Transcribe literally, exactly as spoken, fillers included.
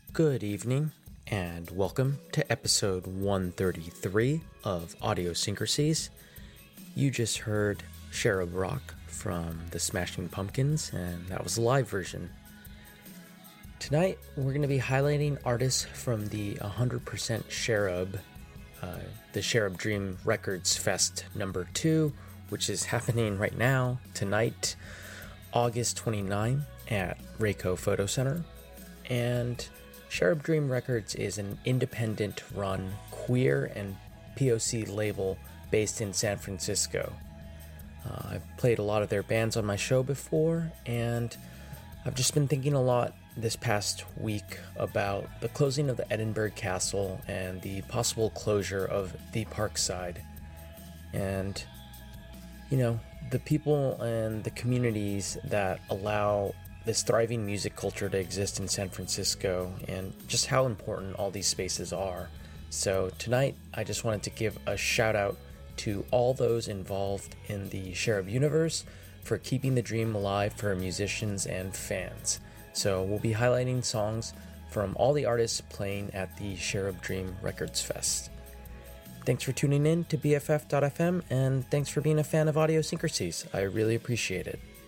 Good evening, and welcome to episode one thirty-three of Audiosyncrasies. You just heard Cherub Rock from the Smashing Pumpkins, and that was a live version. Tonight, we're going to be highlighting artists from the one hundred percent Cherub, uh, the Cherub Dream Records Fest number two, which is happening right now, tonight, August twenty-ninth at Rayco Photo Center. And Cherub Dream Records is an independent-run queer and P O C label based in San Francisco. Uh, I've played a lot of their bands on my show before, and I've just been thinking a lot this past week about the closing of the Edinburgh Castle and the possible closure of the Parkside. And, you know, the people and the communities that allow this thriving music culture to exist in San Francisco, and just how important all these spaces are. So tonight, I just wanted to give a shout out to all those involved in the Cherub universe for keeping the dream alive for musicians and fans. So we'll be highlighting songs from all the artists playing at the Cherub Dream Records Fest. Thanks for tuning in to B F F dot F M, and thanks for being a fan of Audiosyncrasies. I really appreciate it.